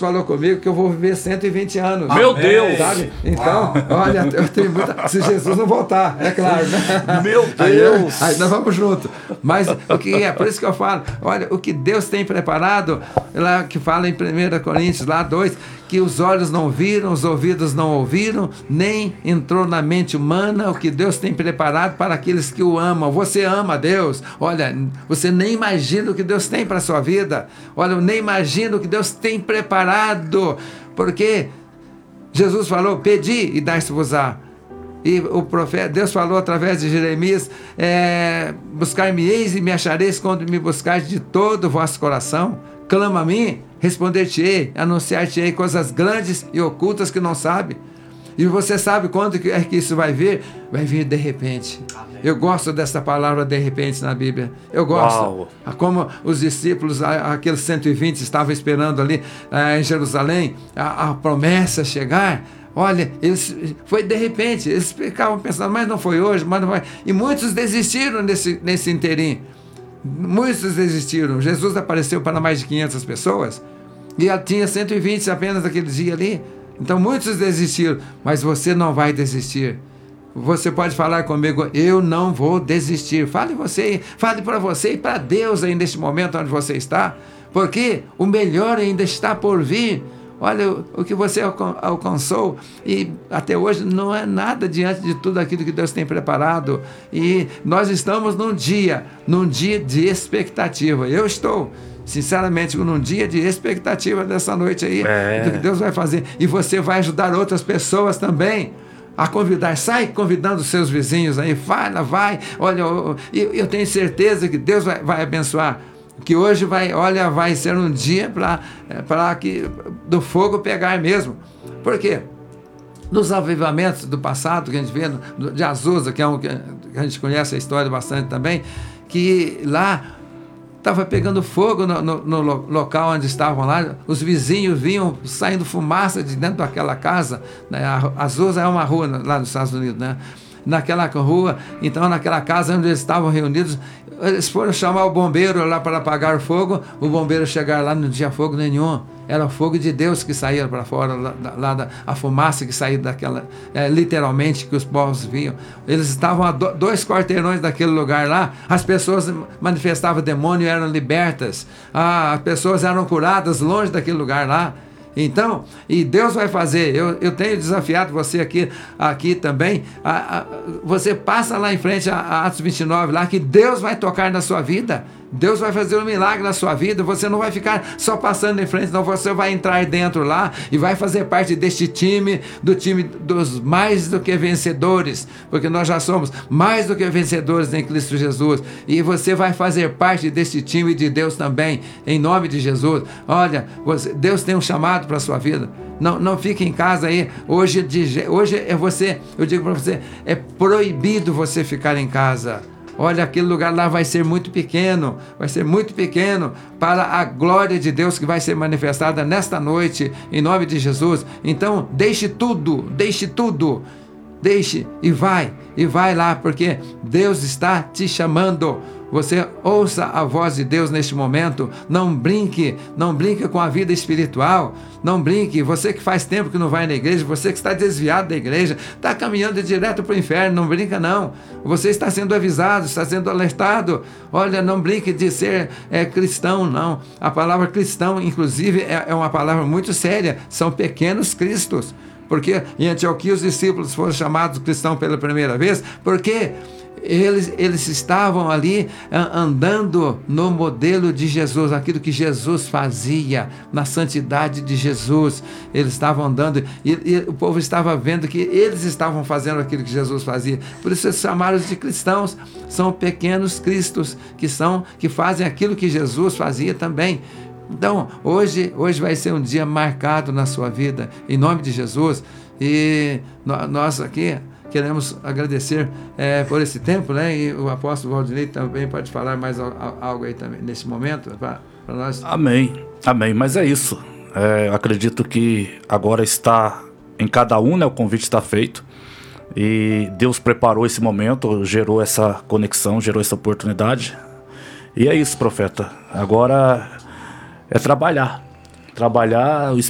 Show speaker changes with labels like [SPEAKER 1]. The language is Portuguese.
[SPEAKER 1] falou comigo que eu vou viver 120 anos.
[SPEAKER 2] Meu Deus!
[SPEAKER 1] Sabe? Então, olha, eu tenho muita... Se Jesus não voltar, é claro, né?
[SPEAKER 2] Meu Deus!
[SPEAKER 1] Aí nós vamos junto. Mas o que é? Por isso que eu falo, olha, o que Deus tem preparado, lá que fala em 1 Coríntios, lá 2, que os olhos não viram, os ouvidos não ouviram, nem entrou na mente humana o que Deus tem preparado para aqueles que o amam. Você ama Deus. Olha, você nem imagina o que Deus tem para a sua vida. Olha, eu nem imagino o que Deus tem preparado. Porque Jesus falou, pedi e dar-se-vos-á. E o profeta, Deus falou através de Jeremias, buscar-me-eis e me achareis quando me buscares de todo o vosso coração. Clama a mim, responder-te-ei, anunciar-te-ei coisas grandes e ocultas que não sabe. E você sabe quando é que isso vai vir? Vai vir de repente. Amém. Eu gosto dessa palavra de repente na Bíblia. Eu gosto. Uau. Como os discípulos, aqueles 120 estavam esperando ali em Jerusalém, a promessa chegar. Olha, foi de repente. Eles ficavam pensando, mas não foi hoje, mas não vai. E muitos desistiram nesse inteirinho. Muitos desistiram. Jesus apareceu para mais de 500 pessoas e tinha 120 apenas naquele dia ali. Então muitos desistiram, mas você não vai desistir. Você pode falar comigo, eu não vou desistir. Fale para você e para Deus aí neste momento onde você está, porque o melhor ainda está por vir. Olha o que você alcançou e até hoje não é nada diante de tudo aquilo que Deus tem preparado. E nós estamos num dia de expectativa. Eu estou, sinceramente, num dia de expectativa dessa noite aí, do que Deus vai fazer. E você vai ajudar outras pessoas também a convidar. Sai convidando os seus vizinhos aí, vai. Olha, eu tenho certeza que Deus vai abençoar. Que hoje vai ser um dia para que do fogo pegar mesmo. Por quê? Nos avivamentos do passado, que a gente vê de Azusa, que a gente conhece a história bastante também, que lá estava pegando fogo no local onde estavam lá, os vizinhos vinham saindo fumaça de dentro daquela casa, né? Azusa é uma rua lá nos Estados Unidos, né? Naquela rua, então naquela casa onde eles estavam reunidos, eles foram chamar o bombeiro lá para apagar o fogo. O bombeiro chegar lá, não tinha fogo nenhum, era o fogo de Deus que saía para fora, a fumaça que saía daquela, literalmente, que os povos viam. Eles estavam a 2 quarteirões daquele lugar lá, as pessoas manifestavam demônio e eram libertas, as pessoas eram curadas longe daquele lugar lá. Então, e Deus vai fazer, eu tenho desafiado você aqui também, você passa lá em frente a Atos 29, lá que Deus vai tocar na sua vida, Deus vai fazer um milagre na sua vida, você não vai ficar só passando em frente, não, você vai entrar dentro lá e vai fazer parte deste time, do time dos mais do que vencedores, porque nós já somos mais do que vencedores em Cristo Jesus, e você vai fazer parte deste time de Deus também, em nome de Jesus. Olha, Deus tem um chamado para a sua vida. Não fique em casa aí. Hoje eu digo para você, é proibido você ficar em casa. Olha, aquele lugar lá vai ser muito pequeno para a glória de Deus que vai ser manifestada nesta noite, em nome de Jesus. Então, deixe e vai lá, porque Deus está te chamando. Você ouça a voz de Deus neste momento. Não brinque com a vida espiritual. Não brinque. Você que faz tempo que não vai na igreja, você que está desviado da igreja, está caminhando direto para o inferno, não brinca não. Você está sendo avisado, está sendo alertado. Olha, não brinque de ser cristão, não. A palavra cristão, inclusive, é uma palavra muito séria. São pequenos cristos. Porque em Antioquia os discípulos foram chamados cristãos pela primeira vez, porque eles estavam ali andando no modelo de Jesus, aquilo que Jesus fazia, na santidade de Jesus. Eles estavam andando e o povo estava vendo que eles estavam fazendo aquilo que Jesus fazia. Por isso eles chamaram de cristãos. São pequenos cristos que fazem aquilo que Jesus fazia também. Então, hoje vai ser um dia marcado na sua vida, em nome de Jesus. E nós aqui queremos agradecer por esse tempo, né? E o apóstolo Valdinei também pode falar mais algo aí também nesse momento para nós.
[SPEAKER 2] Amém. Mas é isso. Acredito que agora está em cada um, né? O convite está feito. E Deus preparou esse momento, gerou essa conexão, gerou essa oportunidade. E é isso, profeta. Agora é trabalhar.